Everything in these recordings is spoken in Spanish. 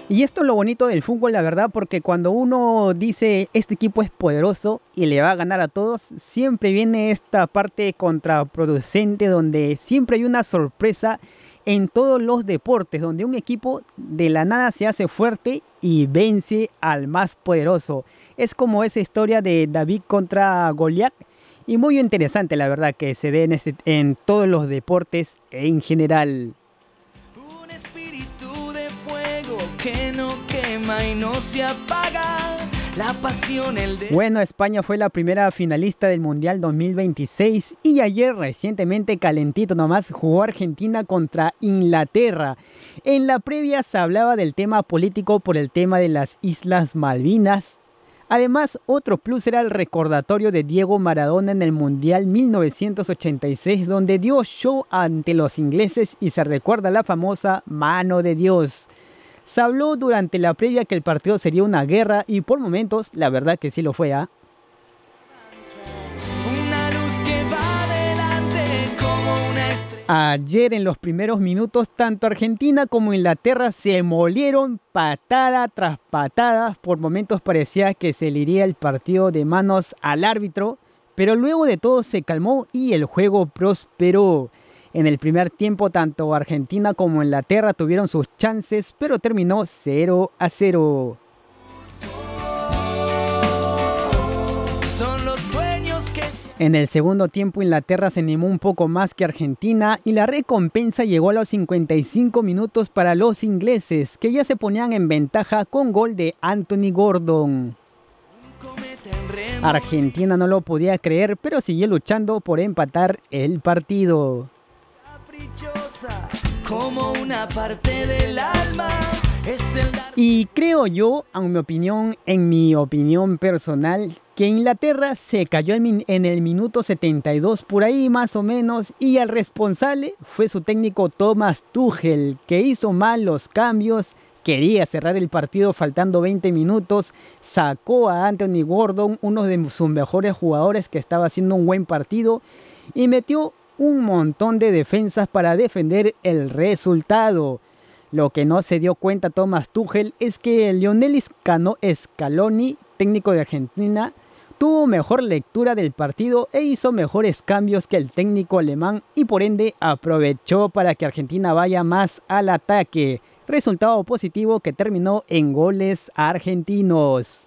Y esto es lo bonito del fútbol, la verdad, porque cuando uno dice este equipo es poderoso y le va a ganar a todos, siempre viene esta parte contraproducente donde siempre hay una sorpresa en todos los deportes, donde un equipo de la nada se hace fuerte y vence al más poderoso. Es como esa historia de David contra Goliat y muy interesante, la verdad, que se dé en todos los deportes en general. Un espíritu de fuego que no quema y no se apaga. La pasión, Bueno, España fue la primera finalista del Mundial 2026 y ayer recientemente calentito nomás jugó Argentina contra Inglaterra. En la previa se hablaba del tema político por el tema de las Islas Malvinas. Además, otro plus era el recordatorio de Diego Maradona en el Mundial 1986, donde dio show ante los ingleses y se recuerda la famosa mano de Dios. Se habló durante la previa que el partido sería una guerra y por momentos, la verdad que sí lo fue, ¿ah? una luz que va adelante como una estrella. Ayer en los primeros minutos, tanto Argentina como Inglaterra se molieron patada tras patada. Por momentos parecía que se le iría el partido de manos al árbitro, pero luego de todo se calmó y el juego prosperó. En el primer tiempo, tanto Argentina como Inglaterra tuvieron sus chances, pero terminó 0-0. Son los sueños que... En el segundo tiempo, Inglaterra se animó un poco más que Argentina y la recompensa llegó a los 55 minutos para los ingleses, que ya se ponían en ventaja con gol de Anthony Gordon. Argentina no lo podía creer, pero siguió luchando por empatar el partido. Como una parte del alma es el... Y creo yo, en mi opinión personal, que Inglaterra se cayó en el minuto 72 por ahí más o menos y el responsable fue su técnico Thomas Tuchel, que hizo mal los cambios, quería cerrar el partido faltando 20 minutos, sacó a Anthony Gordon, uno de sus mejores jugadores que estaba haciendo un buen partido y metió un montón de defensas para defender el resultado. Lo que no se dio cuenta Thomas Tuchel es que Lionel Scaloni, técnico de Argentina, tuvo mejor lectura del partido e hizo mejores cambios que el técnico alemán y por ende aprovechó para que Argentina vaya más al ataque. Resultado positivo que terminó en goles argentinos.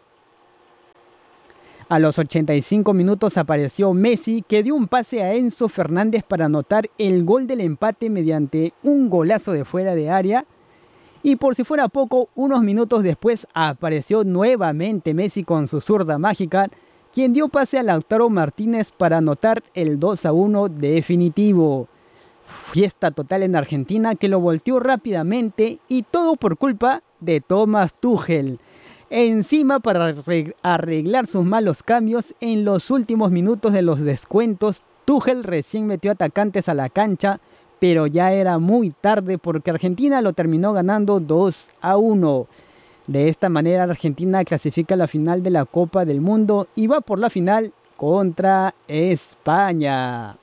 A los 85 minutos apareció Messi, que dio un pase a Enzo Fernández para anotar el gol del empate mediante un golazo de fuera de área. Y por si fuera poco, unos minutos después apareció nuevamente Messi con su zurda mágica, quien dio pase a Lautaro Martínez para anotar el 2-1 definitivo. Fiesta total en Argentina que lo volteó rápidamente y todo por culpa de Thomas Tuchel. Encima, para arreglar sus malos cambios, en los últimos minutos de los descuentos, Tuchel recién metió atacantes a la cancha, pero ya era muy tarde porque Argentina lo terminó ganando 2-1. De esta manera, Argentina clasifica a la final de la Copa del Mundo y va por la final contra España.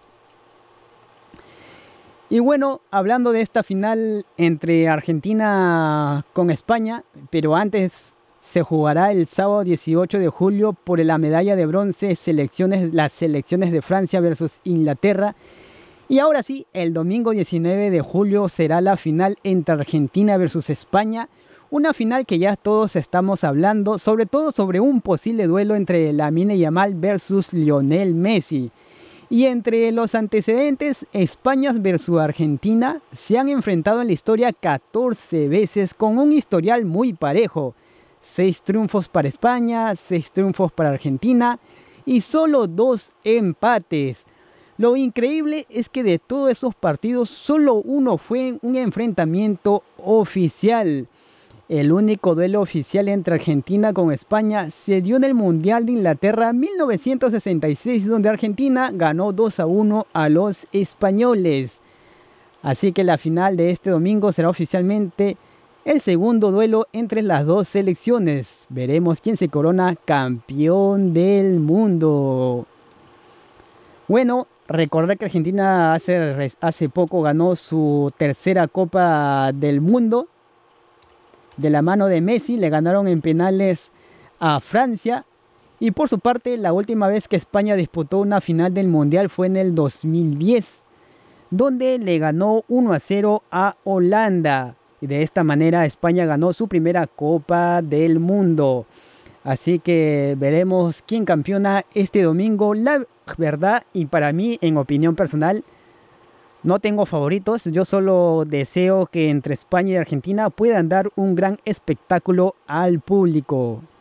Y bueno, hablando de esta final entre Argentina con España, pero antes se jugará el sábado 18 de julio por la medalla de bronce las selecciones de Francia versus Inglaterra. Y ahora sí, el domingo 19 de julio será la final entre Argentina versus España. Una final que ya todos estamos hablando, sobre todo sobre un posible duelo entre Lamine Yamal versus Lionel Messi. Y entre los antecedentes, España versus Argentina se han enfrentado en la historia 14 veces con un historial muy parejo. 6 triunfos para España, 6 triunfos para Argentina y solo 2 empates. Lo increíble es que de todos esos partidos solo uno fue un enfrentamiento oficial. El único duelo oficial entre Argentina con España se dio en el Mundial de Inglaterra 1966, donde Argentina ganó 2-1 a los españoles. Así que la final de este domingo será oficialmente el segundo duelo entre las dos selecciones. Veremos quién se corona campeón del mundo. Bueno, recordar que Argentina hace poco ganó su tercera Copa del Mundo. de la mano de Messi, le ganaron en penales a Francia. Y por su parte, la última vez que España disputó una final del Mundial fue en el 2010, donde le ganó 1-0 a Holanda. Y de esta manera España ganó su primera Copa del Mundo. Así que veremos quién campeona este domingo. La verdad, y para mí, en opinión personal, no tengo favoritos. Yo solo deseo que entre España y Argentina puedan dar un gran espectáculo al público.